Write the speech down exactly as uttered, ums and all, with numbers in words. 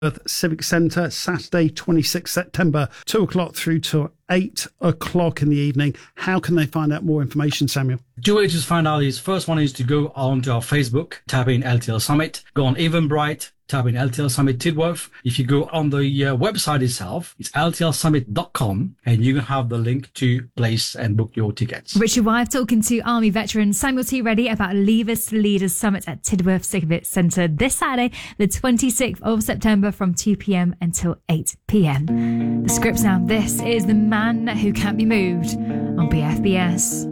Civic Centre, Saturday, twenty-sixth September, two o'clock through to eight o'clock in the evening. How can they find out more information, Samuel? Two ways to find out is, first one is to go on to our Facebook, type in L T L Summit, go on Eventbrite, type in L T L Summit Tidworth. If you go on the uh, website itself, it's L T L summit dot com, and you can have the link to place and book your tickets. Richard Wyeth talking to Army veteran Samuel T. Reddy about Leavers Leaders Summit at Tidworth Civic Centre this Saturday, the twenty-sixth of September from two p.m. until eight p.m. The script now. This is The Man Who Can't Be Moved on B F B S.